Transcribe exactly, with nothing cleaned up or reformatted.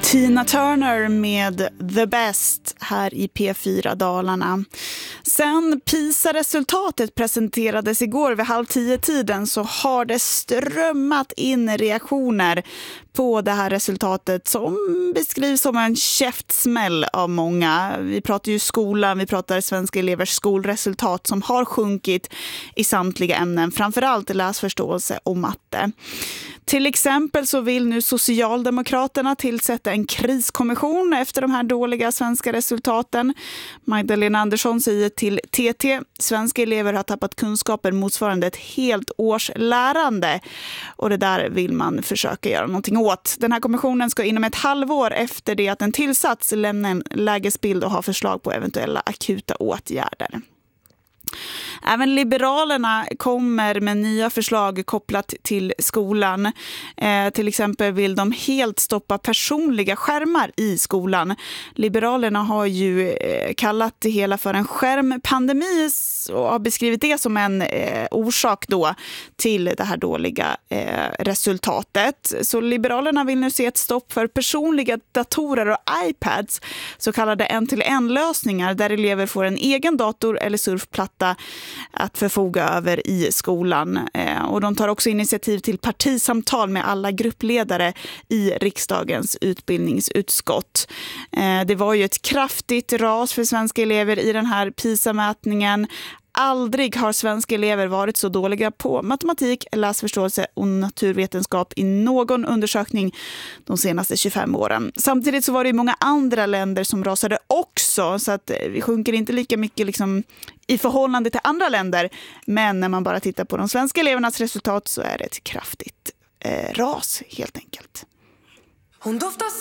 Tina Turner med The Best här i P fyra Dalarna. Sen PISA-resultatet presenterades igår vid halv tio tiden så har det strömmat in reaktioner på det här resultatet som beskrivs som en käftsmäll av många. Vi pratar ju skolan, vi pratar svenska elevers skolresultat som har sjunkit i samtliga ämnen, framförallt läsförståelse och matte. Till exempel så vill nu Socialdemokraterna tillsätta en kriskommission efter de här dåliga svenska resultaten. Magdalena Andersson säger till T T: svenska elever har tappat kunskaper motsvarande ett helt års lärande. Och det där vill man försöka göra någonting åt. Den här kommissionen ska inom ett halvår efter det att den tillsatts lämna en lägesbild och ha förslag på eventuella akuta åtgärder. Även Liberalerna kommer med nya förslag kopplat till skolan. Eh, till exempel vill de helt stoppa personliga skärmar i skolan. Liberalerna har ju eh, kallat det hela för en skärmpandemi och har beskrivit det som en eh, orsak då till det här dåliga eh, resultatet. Så Liberalerna vill nu se ett stopp för personliga datorer och iPads, så kallade en-till-en-lösningar där elever får en egen dator eller surfplatta att förfoga över i skolan. Eh, och de tar också initiativ till partisamtal med alla gruppledare i riksdagens utbildningsutskott. Eh, det var ju ett kraftigt ras för svenska elever i den här PISA-mätningen. Aldrig har svenska elever varit så dåliga på matematik, läsförståelse och naturvetenskap i någon undersökning de senaste tjugofem åren. Samtidigt så var det ju många andra länder som rasade också, så att vi sjunker inte lika mycket liksom i förhållande till andra länder. Men när man bara tittar på de svenska elevernas resultat så är det ett kraftigt eh, ras helt enkelt. Hon doftar